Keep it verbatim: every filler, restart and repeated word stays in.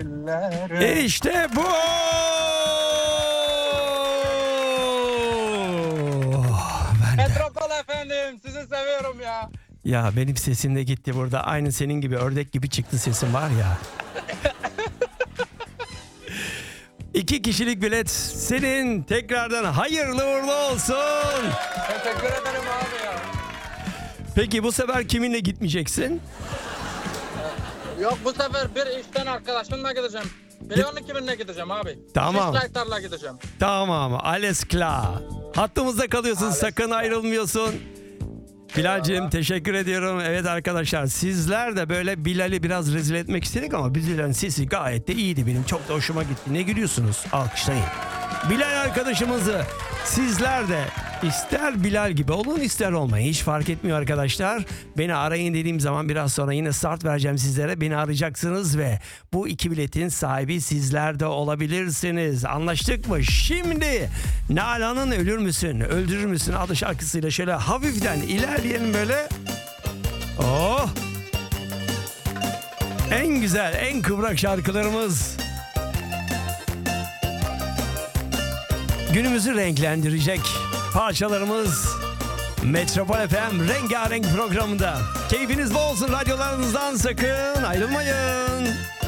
İşte bu. Metropol efendim, sizi seviyorum ya. Ya benim sesim de gitti burada. Aynı senin gibi ördek gibi çıktı sesim var ya. İki kişilik bilet senin. Tekrardan hayırlı uğurlu olsun. Teşekkür ederim abi ya. Peki bu sefer kiminle gitmeyeceksin? Yok, bu sefer bir işten arkadaşımla gideceğim. Milyonlu kiminle gideceğim abi. Tamam. Şişlaytarla gideceğim. Tamam, alles klar. Hattımızda kalıyorsun, Alles sakın klar. ayrılmıyorsun. Bilal'cim Eyvallah. teşekkür ediyorum. Evet arkadaşlar, sizler de böyle Bilal'i biraz rezil etmek istedik ama Bilal'in sesi gayet de iyiydi benim. Çok da hoşuma gitti. Ne gülüyorsunuz? Alkışlayın. Bilal arkadaşımızı sizler de ister Bilal gibi olun ister olmayın. Hiç fark etmiyor arkadaşlar. Beni arayın dediğim zaman biraz sonra yine start vereceğim sizlere. Beni arayacaksınız ve bu iki biletin sahibi sizler de olabilirsiniz. Anlaştık mı? Şimdi Nalan'ın Ölür Müsün, Öldürür Müsün adlı şarkısıyla şöyle hafiften ilerleyelim böyle. Oh! En güzel, en kıvrak şarkılarımız. Günümüzü renklendirecek parçalarımız Metropol F M Rengarenk programında. Keyfiniz bol olsun, radyolarınızdan sakın ayrılmayın.